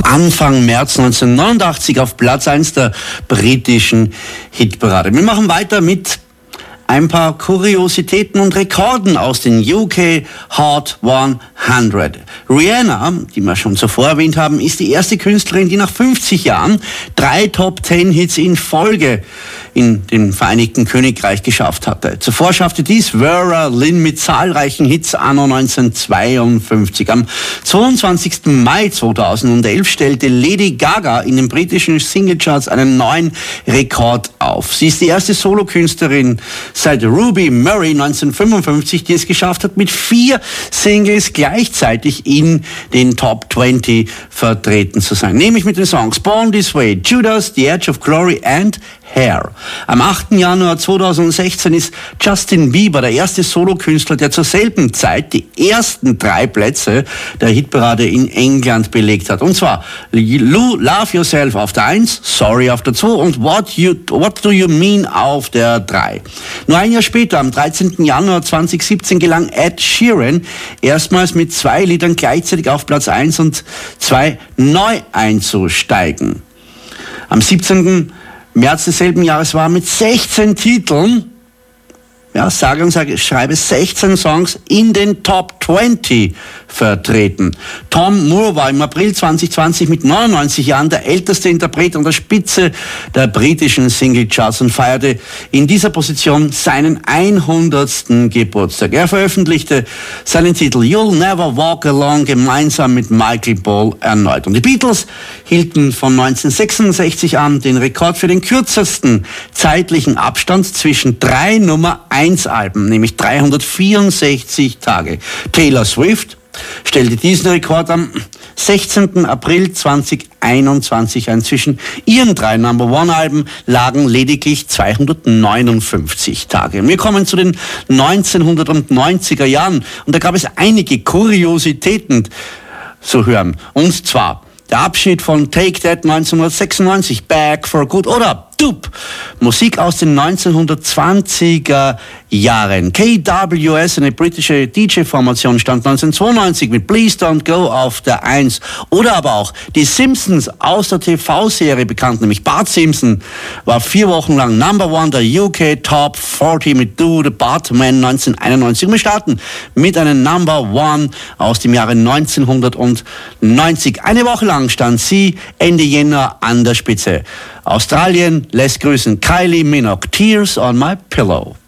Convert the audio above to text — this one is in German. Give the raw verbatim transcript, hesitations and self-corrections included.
Anfang März neunzehnhundertneunundachtzig auf Platz eins der britischen Hitparade. Wir machen weiter mit ein paar Kuriositäten und Rekorden aus den U K Hot hundert. Rihanna, die wir schon zuvor erwähnt haben, ist die erste Künstlerin, die nach fünfzig Jahren drei Top Ten Hits in Folge in dem Vereinigten Königreich geschafft hatte. Zuvor schaffte dies Vera Lynn mit zahlreichen Hits anno neunzehnhundertzweiundfünfzig. Am zweiundzwanzigsten Mai zweitausendelf stellte Lady Gaga in den britischen Singlecharts einen neuen Rekord auf. Sie ist die erste Solokünstlerin seit Ruby Murray neunzehnhundertfünfundfünfzig, die es geschafft hat, mit vier Singles gleichzeitig in den Top zwanzig vertreten zu sein. Nämlich mit den Songs Born This Way, Judas, The Edge of Glory and Hair. Am achten Januar zweitausendsechzehn ist Justin Bieber der erste Solokünstler, der zur selben Zeit die ersten drei Plätze der Hitparade in England belegt hat. Und zwar Lou, Love Yourself auf der eins, Sorry auf der zwei und What, you, What Do You Mean auf der drei. Nur ein Jahr später, am dreizehnten Januar zweitausendsiebzehn, gelang Ed Sheeran erstmals mit zwei Liedern gleichzeitig auf Platz eins und zwei neu einzusteigen. Am siebzehnten März desselben Jahres war er mit sechzehn Titeln, ja, sage und sage, schreibe sechzehn Songs in den Top zwanzig vertreten. Tom Moore war im April zweitausendzwanzig mit neunundneunzig Jahren der älteste Interpret an der Spitze der britischen Singlecharts und feierte in dieser Position seinen hundertsten Geburtstag. Er veröffentlichte seinen Titel You'll Never Walk Alone gemeinsam mit Michael Ball erneut. Und die Beatles hielten von neunzehnhundertsechsundsechzig an den Rekord für den kürzesten zeitlichen Abstand zwischen drei Nummer eins Alben, nämlich dreihundertvierundsechzig Tage. Taylor Swift stellte diesen Rekord am sechzehnten April zweitausendeinundzwanzig ein. Zwischen ihren drei Number-One-Alben lagen lediglich zweihundertneunundfünfzig Tage. Wir kommen zu den neunzehnhundertneunziger Jahren und da gab es einige Kuriositäten zu hören. Und zwar der Abschied von Take That neunzehnhundertsechsundneunzig, Back for Good oder Doop, Musik aus den neunzehnhundertzwanziger Jahren. K W S, eine britische D J-Formation, stand neunzehnhundertzweiundneunzig mit Please Don't Go auf der eins. Oder aber auch die Simpsons aus der T V-Serie bekannt, nämlich Bart Simpson war vier Wochen lang Number One der U K Top vierzig mit Do the Bartman neunzehnhunderteinundneunzig. Und wir starten mit einem Number One aus dem Jahre neunzehnhundertneunzig. Eine Woche lang stand sie Ende Jänner an der Spitze. Australien lässt grüßen Kylie Minogue, Tears on My Pillow.